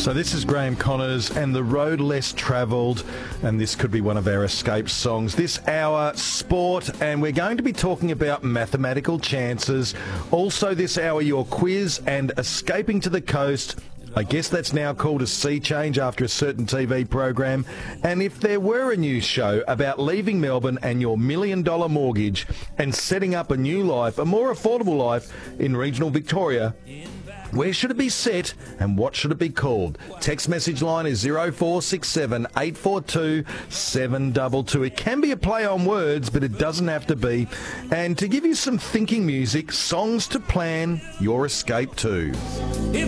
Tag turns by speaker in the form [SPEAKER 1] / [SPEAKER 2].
[SPEAKER 1] So this is Graham Connors and The Road Less Travelled, and this could be one of our escape songs. This hour, sport, and we're going to be talking about mathematical chances. Also this hour, your quiz and escaping to the coast. I guess that's now called a sea change after a certain TV program. And if there were a new show about leaving Melbourne and your $1 million mortgage and setting up a new life, a more affordable life in regional Victoria, where should it be set and what should it be called? Text message line is 0467 842 722. It can be a play on words, but it doesn't have to be. And to give you some thinking music, songs to plan your escape to.